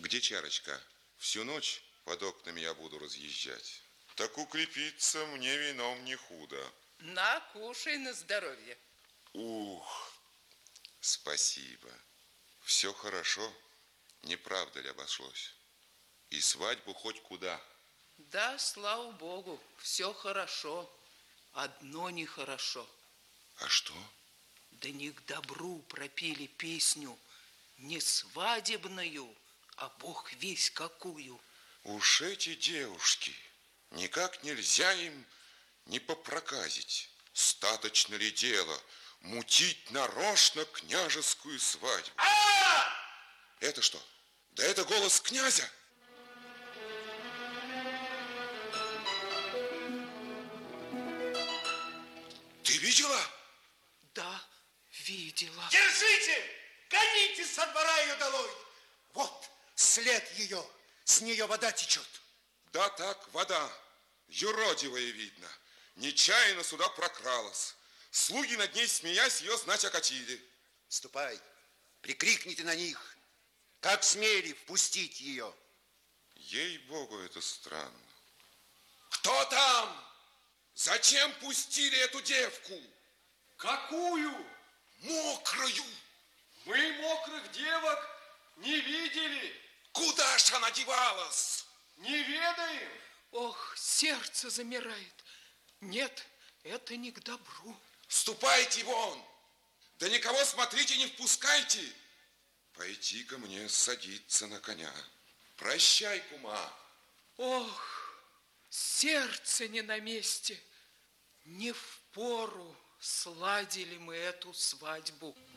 Где чарочка? Всю ночь под окнами я буду разъезжать. Так укрепиться мне вином не худо. На, кушай на здоровье. Ух, спасибо. Все хорошо, не правда ли обошлось? И свадьбу хоть куда. Да, слава богу, все хорошо. Одно нехорошо. А что? Да не к добру пропели песню, не свадебную, а бог весь какую. Уж эти девушки, никак нельзя им не попроказить. Статочно ли дело мутить нарочно княжескую свадьбу? Это что? Да это голос князя! Ты видела? Да, видела. Держите! Гоните со двора ее долой! Вот след ее, с нее вода течет. Да так, вода, юродивая видно, нечаянно сюда прокралась. Слуги над ней, смеясь, ее знать окатили. Ступай, прикрикните на них, как смели впустить ее. Ей-богу, это странно. Кто там? Зачем пустили эту девку? Какую? Мокрую. Мы мокрых девок не видели. Куда ж она девалась? Не ведаем. Ох, сердце замирает. Нет, это не к добру. Ступайте вон. Да никого, смотрите, не впускайте. Пойти-ка мне садиться на коня. Прощай, кума. Ох, сердце не на месте. Не впору сладили мы эту свадьбу.